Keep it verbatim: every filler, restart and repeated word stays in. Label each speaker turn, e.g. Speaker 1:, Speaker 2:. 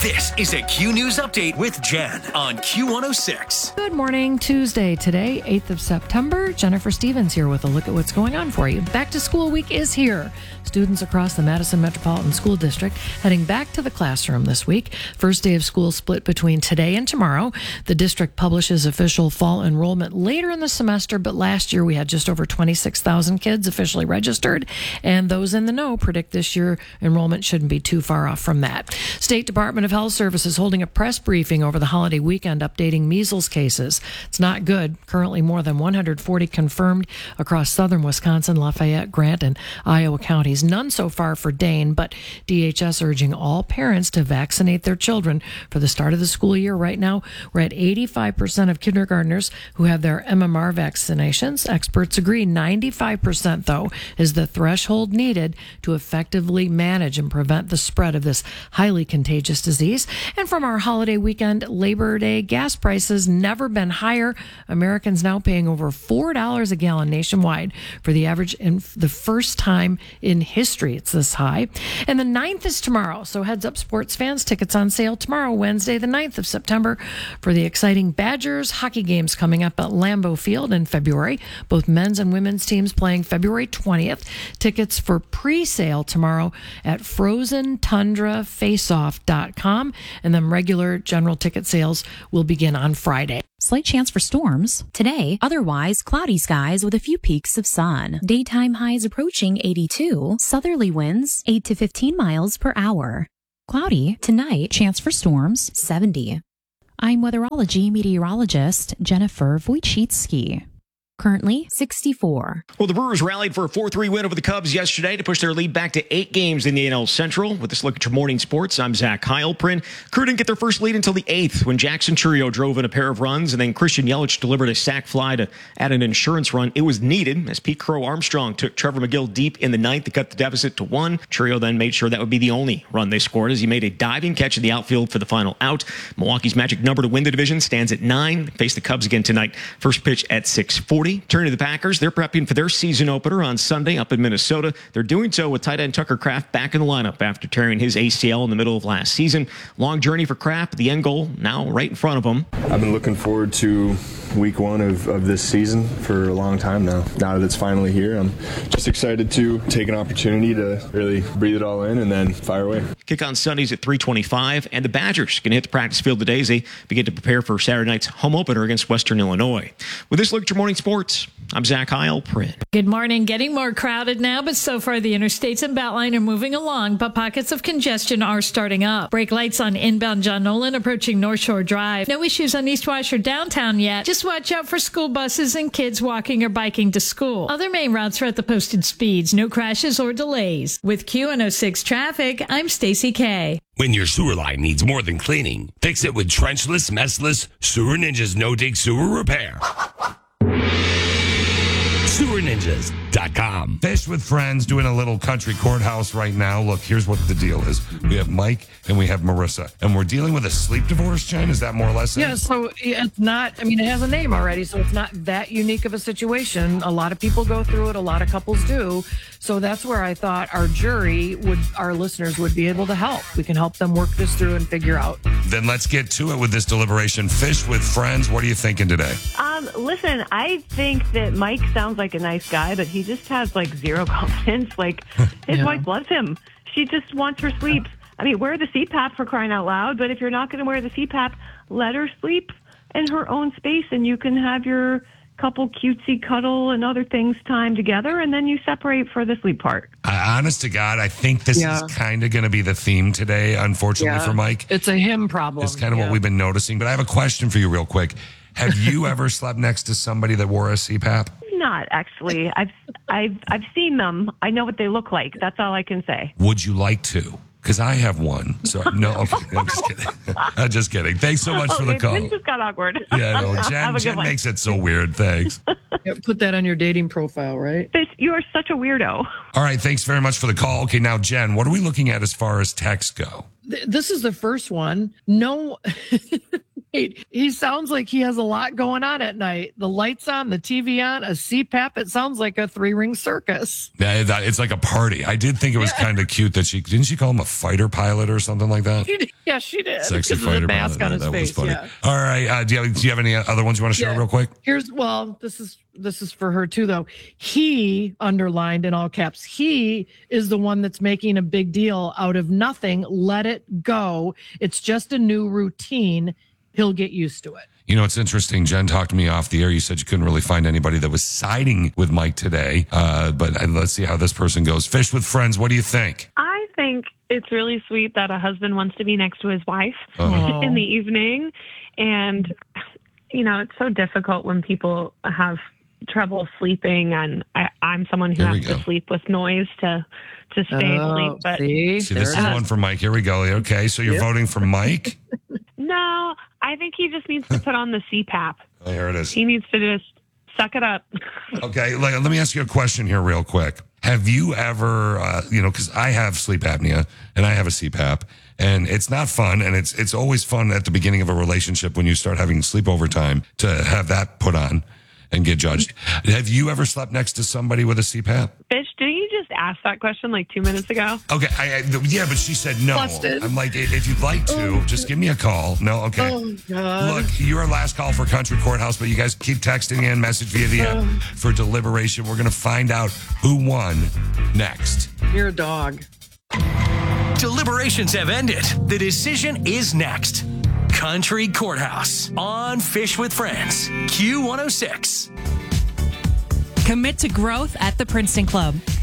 Speaker 1: This is a Q News Update with Jen on Q one oh six.
Speaker 2: Good morning, Tuesday today, eighth of September. Jennifer Stevens here with a look at what's going on for you. Back to school week is here. Students across the Madison Metropolitan School District heading back to the classroom this week. First day of school split between today and tomorrow. The district publishes official fall enrollment later in the semester, but last year we had just over twenty-six thousand kids officially registered, and those in the know predict this year enrollment shouldn't be too far off from that. State Department of Health Services holding a press briefing over the holiday weekend updating measles cases. It's not good. Currently more than one hundred forty confirmed across southern Wisconsin, Lafayette, Grant, and Iowa counties. None so far for Dane, but D H S urging all parents to vaccinate their children for the start of the school year. Right now, we're at eighty-five percent of kindergartners who have their M M R vaccinations. Experts agree ninety-five percent, though, is the threshold needed to effectively manage and prevent the spread of this highly contagious disease. And from our holiday weekend, Labor Day, gas prices never been higher. Americans now paying over four dollars a gallon nationwide for the average in the first time in history it's this high. And the ninth is tomorrow, so heads up sports fans. Tickets on sale tomorrow, Wednesday, the ninth of September, for the exciting Badgers hockey games coming up at Lambeau Field in February. Both men's and women's teams playing February twentieth. Tickets for pre-sale tomorrow at frozen tundra faceoff dot com, and then regular general ticket sales will begin on Friday.
Speaker 3: Slight chance for storms today, otherwise cloudy skies with a few peaks of sun. Daytime highs approaching eighty-two, southerly winds eight to fifteen miles per hour. Cloudy tonight, chance for storms seventy. I'm weatherology meteorologist Jennifer Wojcicki. Currently sixty-four.
Speaker 4: Well, the Brewers rallied for a four three win over the Cubs yesterday to push their lead back to eight games in the N L Central. With this look at your morning sports, I'm Zach Heilprin. Crew didn't get their first lead until the eighth when Jackson Chourio drove in a pair of runs, and then Christian Yelich delivered a sac fly to add an insurance run. It was needed as Pete Crow Armstrong took Trevor McGill deep in the ninth to cut the deficit to one. Chourio then made sure that would be the only run they scored as he made a diving catch in the outfield for the final out. Milwaukee's magic number to win the division stands at nine. They face the Cubs again tonight. First pitch at six forty. Turning to the Packers, they're prepping for their season opener on Sunday up in Minnesota. They're doing so with tight end Tucker Kraft back in the lineup after tearing his A C L in the middle of last season. Long journey for Kraft, the end goal now right in front of him.
Speaker 5: I've been looking forward to week one of, of this season for a long time now. Now that it's finally here, I'm just excited to take an opportunity to really breathe it all in and then fire away.
Speaker 4: Kick on Sundays at three twenty-five, and the Badgers can hit the practice field today as they begin to prepare for Saturday night's home opener against Western Illinois. With this look at your morning sports, I'm Zach Heilprin.
Speaker 6: Good morning. Getting more crowded now, but so far the interstates and Beltline are moving along, but pockets of congestion are starting up. Brake lights on inbound John Nolan approaching North Shore Drive. No issues on East Wash or downtown yet. Just watch out for school buses and kids walking or biking to school. Other main routes are at the posted speeds. No crashes or delays. With Q one oh six Traffic, I'm Stacey K.
Speaker 7: When your sewer line needs more than cleaning, fix it with trenchless, messless Sewer Ninjas no-dig sewer repair. sewer ninjas dot com.
Speaker 8: Fish with Friends doing a little country courthouse right now. Look, here's what the deal is. We have Mike and we have Marissa, and we're dealing with a sleep divorce, Jen. Is that more or less it?
Speaker 2: Yeah, so it's not, I mean, it has a name already, so it's not that unique of a situation. A lot of people go through it. A lot of couples do. So that's where I thought our jury would, our listeners would be able to help. We can help them work this through and figure out.
Speaker 8: Then let's get to it with this deliberation. Fish with Friends, what are you thinking today?
Speaker 9: Um, listen, I think that Mike sounds like a nice guy, but he just has like zero confidence. Like his
Speaker 2: Yeah.
Speaker 9: wife loves him. She just wants her sleep. I mean, wear the C PAP for crying out loud, but if you're not going to wear the C PAP, let her sleep in her own space and you can have your couple cutesy cuddle and other things time together, and then you separate for the sleep part.
Speaker 8: Uh, honest to God, I think this
Speaker 2: Yeah.
Speaker 8: is kind of going to be the theme today, unfortunately
Speaker 2: Yeah.
Speaker 8: for Mike.
Speaker 2: It's a him problem.
Speaker 8: It's kind of
Speaker 2: Yeah.
Speaker 8: what we've been noticing. But I have a question for you real quick. Have you ever slept next to somebody that wore a C PAP?
Speaker 9: Not actually. I've I've I've seen them. I know what they look like. That's all I can say.
Speaker 8: Would you like to? Because I have one. So no, okay, I'm just kidding. I'm just kidding. Thanks so much for the
Speaker 9: Okay,
Speaker 8: call.
Speaker 9: this just got awkward.
Speaker 8: Yeah, no,
Speaker 9: Have
Speaker 8: Jen,
Speaker 9: a good
Speaker 8: Jen
Speaker 9: one.
Speaker 8: makes it so weird. Thanks.
Speaker 2: Yeah, put that on your dating profile, right?
Speaker 9: This, you are such a weirdo.
Speaker 8: All right, thanks very much for the call. Okay, now, Jen, what are we looking at as far as texts go?
Speaker 2: Th- This is the first one. No, Right. He sounds like he has a lot going on at night. The lights on, the T V on, a C PAP. It sounds like a three-ring circus.
Speaker 8: Yeah, that, it's like a party. I did think it was
Speaker 2: Yeah.
Speaker 8: kind of cute that she, didn't she call him a fighter pilot or something like that?
Speaker 2: She did. Yeah, she did.
Speaker 8: Sexy
Speaker 2: Because of the
Speaker 8: fighter
Speaker 2: mask
Speaker 8: pilot.
Speaker 2: on his
Speaker 8: that
Speaker 2: face.
Speaker 8: was funny.
Speaker 2: Yeah.
Speaker 8: All right. Uh, do, you have, do you have any other ones you want to share
Speaker 2: Yeah.
Speaker 8: real quick?
Speaker 2: Here's well, this is this is for her too, though. He underlined in all caps. He is the one that's making a big deal out of nothing. Let it go. It's just a new routine. He'll get used to it.
Speaker 8: You know, it's interesting. Jen talked to me off the air. You said you couldn't really find anybody that was siding with Mike today. Uh, but uh, let's see how this person goes. Fish with Friends. What do you think?
Speaker 10: I think it's really sweet that a husband wants to be next to his wife
Speaker 8: Uh-huh.
Speaker 10: in the evening. And, you know, it's so difficult when people have trouble sleeping. And I, I'm someone who
Speaker 8: Here we
Speaker 10: has to
Speaker 8: go.
Speaker 10: sleep with noise to, to stay
Speaker 2: Oh,
Speaker 10: asleep. But
Speaker 2: see,
Speaker 8: See, this is
Speaker 2: There it
Speaker 8: one for Mike. Here we go. Okay, so you're
Speaker 2: Yep.
Speaker 8: voting for Mike?
Speaker 10: no, I think he just needs to put on the C PAP.
Speaker 8: Oh, here it is.
Speaker 10: He needs to just suck it up.
Speaker 8: Okay, like, let me ask you a question here real quick. Have you ever, uh, you know, because I have sleep apnea and I have a C PAP, and it's not fun, and it's it's always fun at the beginning of a relationship when you start having sleepover time to have that put on and get judged. Have you ever slept next to somebody with a C PAP?
Speaker 10: Fish, didn't you just ask that question like two minutes ago?
Speaker 8: Okay, I, I yeah, but she said no.
Speaker 2: Busted.
Speaker 8: I'm like, if you'd like to, just give me a call. No, okay.
Speaker 2: Oh, God.
Speaker 8: Look, you're our last call for Country Courthouse, but you guys keep texting in, message via the app for deliberation. We're going to find out who won next.
Speaker 2: You're a dog.
Speaker 1: Deliberations have ended. The decision is next. Country Courthouse on Fish with Friends. Q one oh six.
Speaker 11: Commit to growth at the Princeton Club.